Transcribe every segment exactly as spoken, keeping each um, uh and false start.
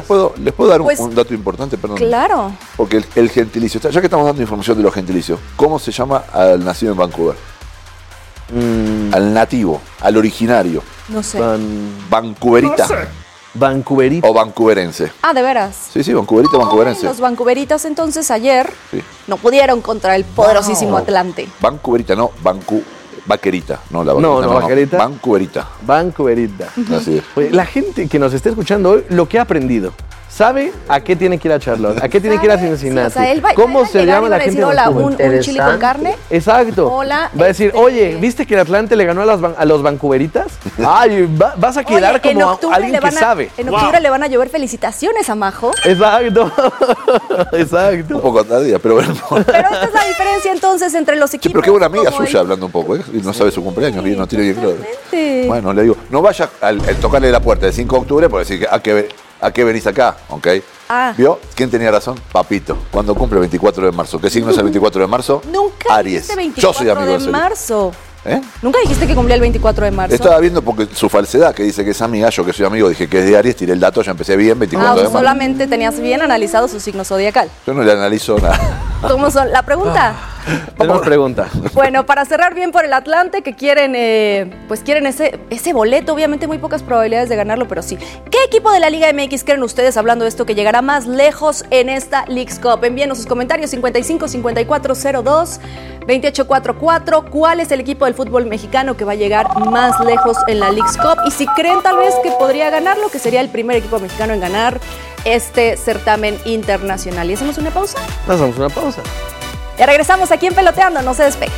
puedo, les puedo dar pues, un, un dato importante, perdón. Claro. Porque el, el gentilicio, ya que estamos dando información de los gentilicios, ¿cómo se llama al nacido en Vancouver? Mm. Al nativo, al originario. No sé. Van... Vancouverita. No sé. Vancouverita. O vancouverense. Ah, ¿de veras? Sí, sí, vancouverita, vancouverense. Los vancouveritas entonces ayer sí. no pudieron contra el poderosísimo wow. Atlante. Vancouverita, no, Vancu... Vaquerita, no la vaquerita. No, no, no, vaquerita. Vancouverita. Vancouverita. Uh-huh. Así es. Oye, la gente que nos está escuchando hoy, lo que ha aprendido. Sabe a qué tiene que ir a Charlotte, a qué tiene que ir a Cincinnati. Sí, o sea, él va, ¿Cómo va se llama la gente? Decir, hola, un, un chili con carne. Exacto. Hola. Va a decir, este... oye, ¿viste que el Atlante le ganó a, las, a los Vancouveritas? Ay, va, vas a quedar oye, como a, alguien que a, sabe. En octubre wow. le van a llover felicitaciones a Majo. Exacto. Exacto. Un poco tardía, pero bueno. Pero esta es la diferencia entonces entre los equipos. Sí, pero qué buena amiga suya el... hablando un poco, ¿eh? Y no sí. sabe su cumpleaños, sí, no tiene bien claro. Bueno, le digo, no vaya al, al tocarle la puerta el cinco de octubre por decir que a qué, a qué venís acá, ¿ok? Ah. ¿Vio? ¿Quién tenía razón? Papito. ¿Cuándo cumple el veinticuatro de marzo? ¿Qué signo es el veinticuatro de marzo? Nunca Aries. veinticuatro Yo soy amigo de marzo. ¿Eh? Nunca dijiste que cumplía el veinticuatro de marzo. Estaba viendo porque su falsedad, que dice que es amiga, yo que soy amigo, dije que es de Aries, tiré el dato, ya empecé bien, veinticuatro ah, de marzo. solamente tenías bien analizado su signo zodiacal. Yo no le analizo nada. ¿Cómo son? ¿La pregunta? Tenemos pregunta. Bueno, para cerrar bien por el Atlante, que quieren, eh, pues quieren ese, ese boleto, obviamente muy pocas probabilidades de ganarlo, pero sí. ¿Qué equipo de la Liga M X creen ustedes, hablando de esto, que llegará más lejos en esta Leagues Cup? Envíenos sus comentarios, cincuenta y cinco, cincuenta y cuatro, cero dos, veintiocho cuarenta y cuatro. ¿Cuál es el equipo del fútbol mexicano que va a llegar más lejos en la Leagues Cup? Y si creen tal vez que podría ganarlo, que sería el primer equipo mexicano en ganar este certamen internacional. ¿Y hacemos una pausa? Hacemos una pausa. Ya regresamos aquí en Peloteando, no se despeguen.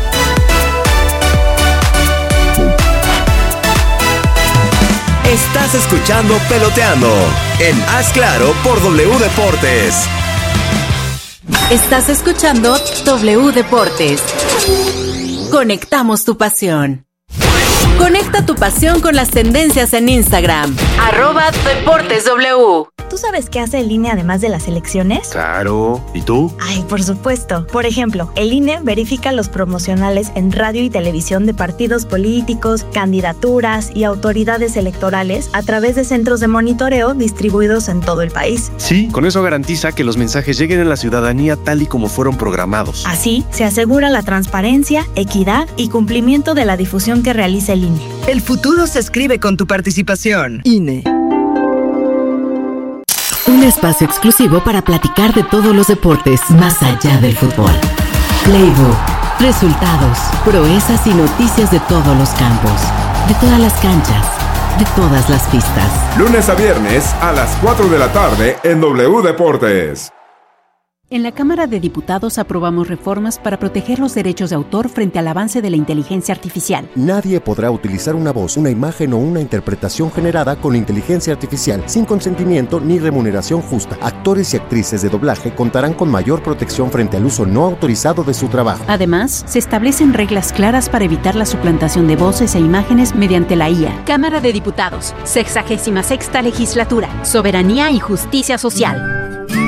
Estás escuchando Peloteando en Haz Claro por W Deportes. Estás escuchando W Deportes. Conectamos tu pasión. Conecta tu pasión con las tendencias en Instagram. Arroba Deportes W. ¿Tú sabes qué hace el I N E además de las elecciones? Claro. ¿Y tú? Ay, por supuesto. Por ejemplo, el I N E verifica los promocionales en radio y televisión de partidos políticos, candidaturas y autoridades electorales a través de centros de monitoreo distribuidos en todo el país. Sí, con eso garantiza que los mensajes lleguen a la ciudadanía tal y como fueron programados. Así, se asegura la transparencia, equidad y cumplimiento de la difusión que realiza el I N E. El futuro se escribe con tu participación. I N E. Un espacio exclusivo para platicar de todos los deportes más allá del fútbol. Playbook, resultados, proezas y noticias de todos los campos, de todas las canchas, de todas las pistas. Lunes a viernes a las cuatro de la tarde en W Deportes. En la Cámara de Diputados aprobamos reformas para proteger los derechos de autor frente al avance de la inteligencia artificial. Nadie podrá utilizar una voz, una imagen o una interpretación generada con inteligencia artificial sin consentimiento ni remuneración justa. Actores y actrices de doblaje contarán con mayor protección frente al uso no autorizado de su trabajo. Además, se establecen reglas claras para evitar la suplantación de voces e imágenes mediante la I A. Cámara de Diputados, sexagésima sexta legislatura, soberanía y justicia social.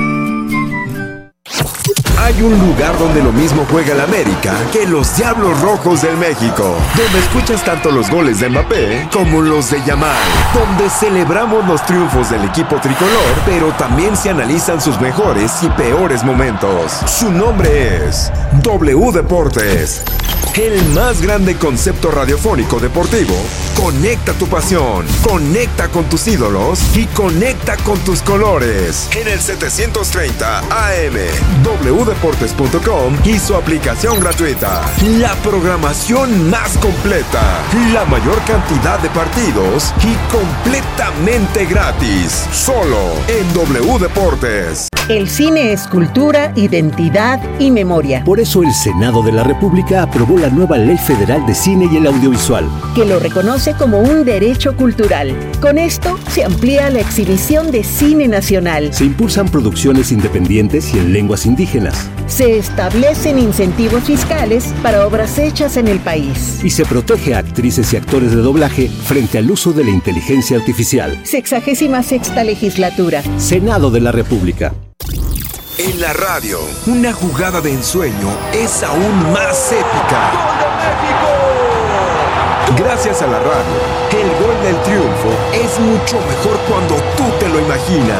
Hay un lugar donde lo mismo juega el América que los Diablos Rojos del México, donde escuchas tanto los goles de Mbappé como los de Yamal, donde celebramos los triunfos del equipo tricolor, pero también se analizan sus mejores y peores momentos. Su nombre es W Deportes. El más grande concepto radiofónico deportivo. Conecta tu pasión, conecta con tus ídolos y conecta con tus colores. En el setecientos treinta A M, w deportes punto com y su aplicación gratuita. La programación más completa, la mayor cantidad de partidos y completamente gratis. Solo en W Deportes. El cine es cultura, identidad y memoria. Por eso el Senado de la República aprobó la nueva Ley Federal de Cine y el Audiovisual, que lo reconoce como un derecho cultural. Con esto se amplía la exhibición de cine nacional. Se impulsan producciones independientes y en lenguas indígenas. Se establecen incentivos fiscales para obras hechas en el país. Y se protege a actrices y actores de doblaje frente al uso de la inteligencia artificial. Sexagésima sexta legislatura. Senado de la República. En la radio, una jugada de ensueño es aún más épica. ¡Gol de México! Gracias a la radio, el gol del triunfo es mucho mejor cuando tú te lo imaginas.